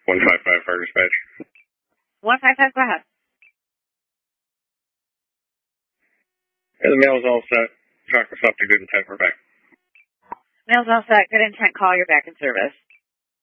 155 fire dispatch. 155, go ahead. Yeah, the mail's all set. Truck was up to good intent. We're back. Mail's all set. Good intent. Call. You're back in service.